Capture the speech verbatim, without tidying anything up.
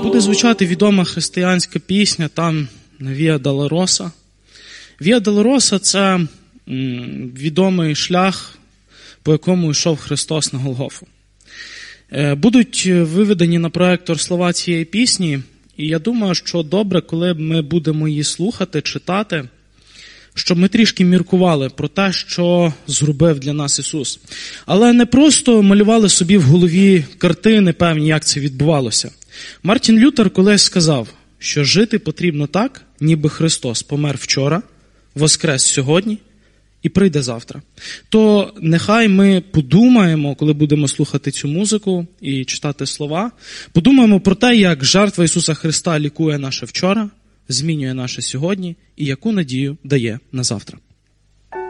буде звучати відома християнська пісня там «Віа Долороса». «Віа Долороса» – це відомий шлях, по якому йшов Христос на Голгофу. Будуть виведені на проектор слова цієї пісні, і я думаю, що добре, коли ми будемо її слухати, читати, щоб ми трішки міркували про те, що зробив для нас Ісус. Але не просто малювали собі в голові картини певні, як це відбувалося. Мартін Лютер колись сказав, що жити потрібно так, ніби Христос помер вчора, воскрес сьогодні і прийде завтра. То нехай ми подумаємо, коли будемо слухати цю музику і читати слова, подумаємо про те, як жертва Ісуса Христа лікує наше вчора, змінює наше сьогодні і яку надію дає на завтра.